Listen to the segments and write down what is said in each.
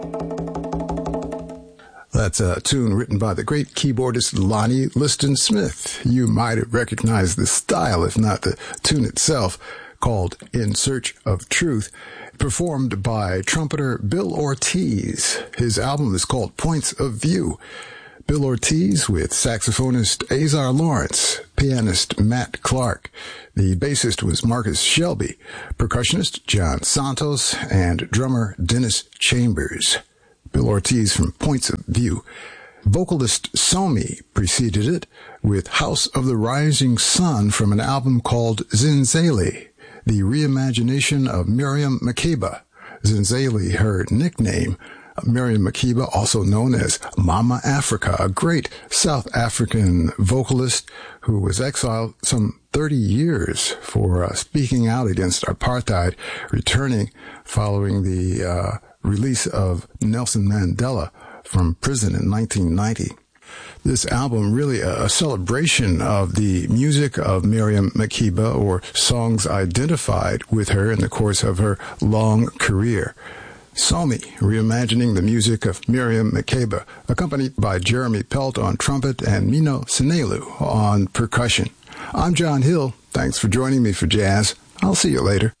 That's a tune written by the great keyboardist Lonnie Liston Smith. You might have recognized the style, if not the tune itself, called In Search of Truth, performed by trumpeter Bill Ortiz. His album is called Points of View. Bill Ortiz with saxophonist Azar Lawrence, pianist Matt Clark. The bassist was Marcus Shelby, percussionist John Santos, and drummer Dennis Chambers. Bill Ortiz from Points of View. Vocalist Somi preceded it with House of the Rising Sun from an album called Zinzali, the reimagination of Miriam Makeba. Zinzali, her nickname. Miriam Makeba, also known as Mama Africa, a great South African vocalist who was exiled some 30 years for speaking out against apartheid, returning following the release of Nelson Mandela from prison in 1990. This album really a celebration of the music of Miriam Makeba, or songs identified with her in the course of her long career. Somi, reimagining the music of Miriam Makeba, accompanied by Jeremy Pelt on trumpet and Mino Sinelu on percussion. I'm John Hill. Thanks for joining me for Jazz. I'll see you later.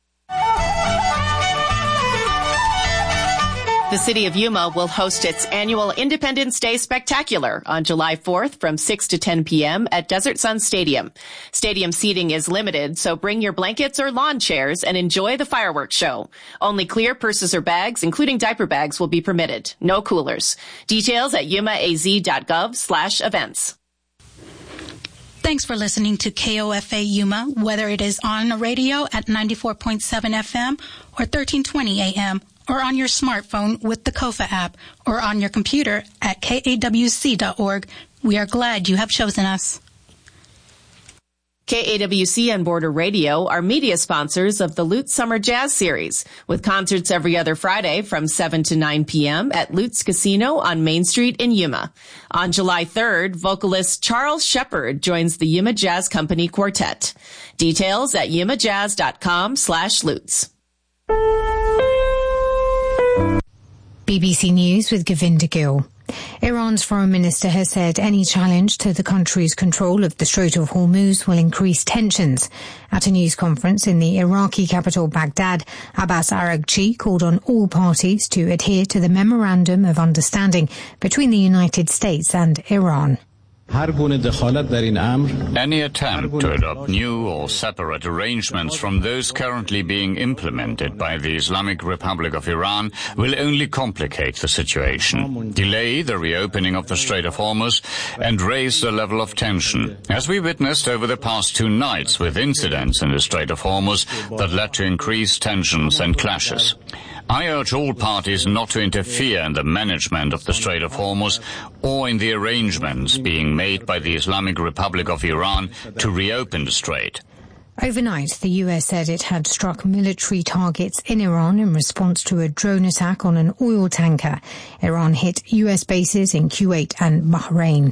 The city of Yuma will host its annual Independence Day Spectacular on July 4th from 6 to 10 p.m. at Desert Sun Stadium. Stadium seating is limited, so bring your blankets or lawn chairs and enjoy the fireworks show. Only clear purses or bags, including diaper bags, will be permitted. No coolers. Details at yumaaz.gov/events. Thanks for listening to KOFA Yuma, whether it is on the radio at 94.7 FM or 1320 AM. or on your smartphone with the KOFA app, or on your computer at kawc.org. We are glad you have chosen us. KAWC and Border Radio are media sponsors of the Lutz Summer Jazz Series, with concerts every other Friday from 7 to 9 p.m. at Lutz Casino on Main Street in Yuma. On July 3rd, vocalist Charles Shepard joins the Yuma Jazz Company Quartet. Details at yumajazz.com/Lutz. BBC News with Govinda Gill. Iran's foreign minister has said any challenge to the country's control of the Strait of Hormuz will increase tensions. At a news conference in the Iraqi capital Baghdad, Abbas Araghchi called on all parties to adhere to the Memorandum of Understanding between the United States and Iran. Any attempt to adopt new or separate arrangements from those currently being implemented by the Islamic Republic of Iran will only complicate the situation, delay the reopening of the Strait of Hormuz, and raise the level of tension, as we witnessed over the past 2 nights with incidents in the Strait of Hormuz that led to increased tensions and clashes. I urge all parties not to interfere in the management of the Strait of Hormuz or in the arrangements being made by the Islamic Republic of Iran to reopen the strait. Overnight, the US said it had struck military targets in Iran in response to a drone attack on an oil tanker. Iran hit US bases in Kuwait and Bahrain.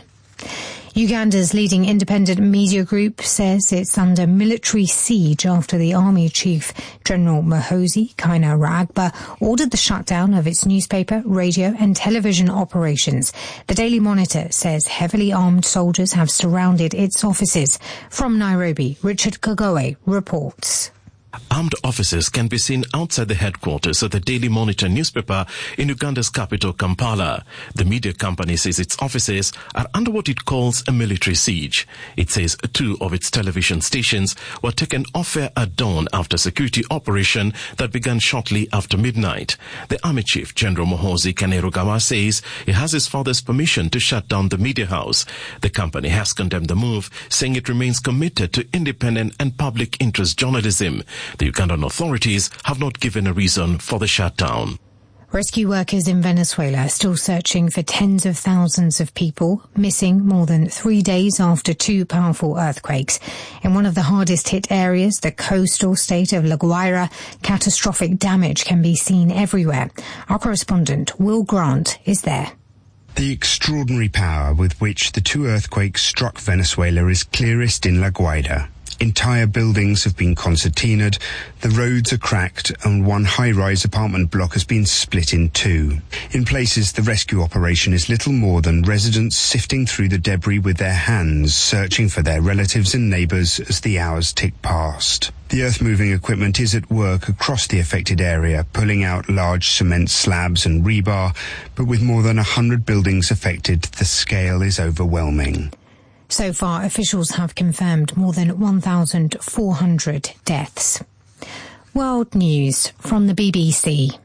Uganda's leading independent media group says it's under military siege after the army chief, General Muhoozi Kainerugaba, ordered the shutdown of its newspaper, radio and television operations. The Daily Monitor says heavily armed soldiers have surrounded its offices. From Nairobi, Richard Kagoe reports. Armed officers can be seen outside the headquarters of the Daily Monitor newspaper in Uganda's capital, Kampala. The media company says its offices are under what it calls a military siege. It says 2 of its television stations were taken off air at dawn after security operation that began shortly after midnight. The Army Chief, General Muhoozi Kainerugaba, says he has his father's permission to shut down the media house. The company has condemned the move, saying it remains committed to independent and public interest journalism. The Ugandan authorities have not given a reason for the shutdown. Rescue workers in Venezuela are still searching for tens of thousands of people, missing more than 3 days after 2 powerful earthquakes. In one of the hardest hit areas, the coastal state of La Guaira, catastrophic damage can be seen everywhere. Our correspondent, Will Grant, is there. The extraordinary power with which the 2 earthquakes struck Venezuela is clearest in La Guaira. Entire buildings have been concertinaed, the roads are cracked, and one high-rise apartment block has been split in two. In places, the rescue operation is little more than residents sifting through the debris with their hands, searching for their relatives and neighbours as the hours tick past. The earth-moving equipment is at work across the affected area, pulling out large cement slabs and rebar, but with more than 100 buildings affected, the scale is overwhelming. So far, officials have confirmed more than 1,400 deaths. World news from the BBC.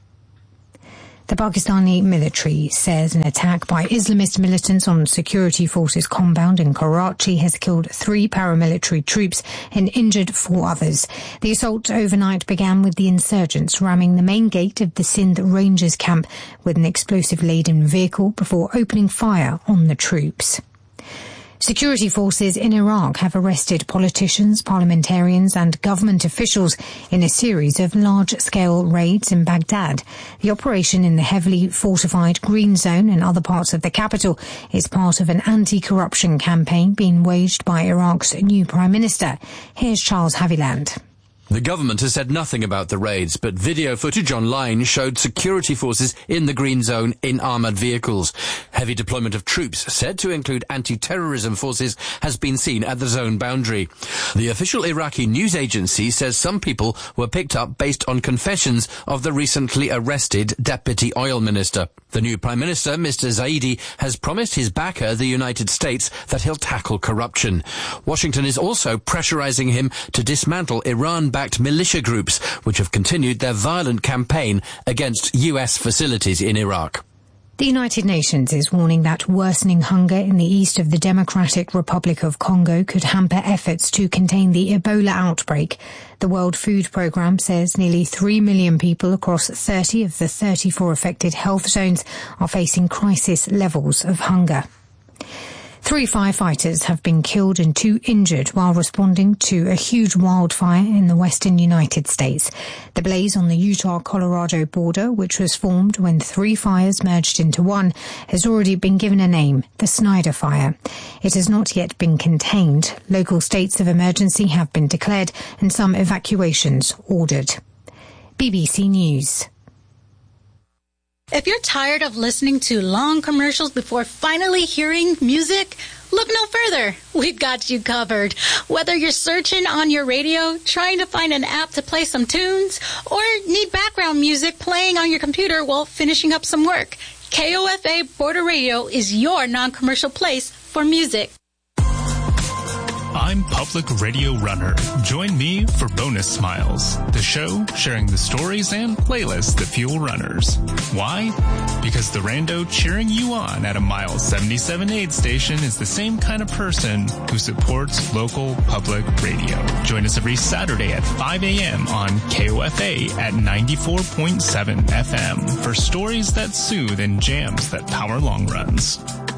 The Pakistani military says an attack by Islamist militants on security forces compound in Karachi has killed 3 paramilitary troops and injured 4 others. The assault overnight began with the insurgents ramming the main gate of the Sindh Rangers camp with an explosive-laden vehicle before opening fire on the troops. Security forces in Iraq have arrested politicians, parliamentarians and government officials in a series of large-scale raids in Baghdad. The operation in the heavily fortified Green Zone and other parts of the capital is part of an anti-corruption campaign being waged by Iraq's new Prime Minister. Here's Charles Haviland. The government has said nothing about the raids, but video footage online showed security forces in the Green Zone in armoured vehicles. Heavy deployment of troops, said to include anti-terrorism forces, has been seen at the zone boundary. The official Iraqi news agency says some people were picked up based on confessions of the recently arrested Deputy Oil Minister. The new Prime Minister, Mr. Zaidi, has promised his backer, the United States, that he'll tackle corruption. Washington is also pressurising him to dismantle Iran-backed militia groups, which have continued their violent campaign against US facilities in Iraq. The United Nations is warning that worsening hunger in the east of the Democratic Republic of Congo could hamper efforts to contain the Ebola outbreak. The World Food Programme says nearly 3 million people across 30 of the 34 affected health zones are facing crisis levels of hunger. 3 firefighters have been killed and 2 injured while responding to a huge wildfire in the western United States. The blaze on the Utah-Colorado border, which was formed when 3 fires merged into one, has already been given a name, the Snyder Fire. It has not yet been contained. Local states of emergency have been declared and some evacuations ordered. BBC News. If you're tired of listening to long commercials before finally hearing music, look no further. We've got you covered. Whether you're searching on your radio, trying to find an app to play some tunes, or need background music playing on your computer while finishing up some work, KOFA Border Radio is your non-commercial place for music. I'm Public Radio Runner. Join me for Bonus Smiles, the show sharing the stories and playlists that fuel runners. Why? Because the rando cheering you on at a mile 77 aid station is the same kind of person who supports local public radio. Join us every Saturday at 5 a.m. on KOFA at 94.7 FM for stories that soothe and jams that power long runs.